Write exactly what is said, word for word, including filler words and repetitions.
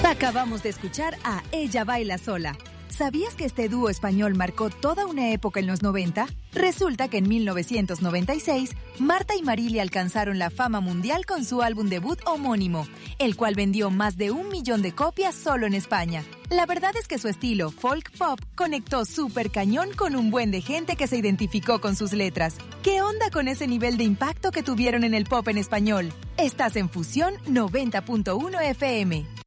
Acabamos de escuchar a Ella Baila Sola. ¿Sabías que este dúo español marcó toda una época en los noventa? Resulta que en mil novecientos noventa y seis, Marta y Marilia alcanzaron la fama mundial con su álbum debut homónimo, el cual vendió más de un millón de copias solo en España. La verdad es que su estilo folk pop conectó súper cañón con un buen de gente que se identificó con sus letras. ¿Qué onda con ese nivel de impacto que tuvieron en el pop en español? Estás en Fusión noventa punto uno F M.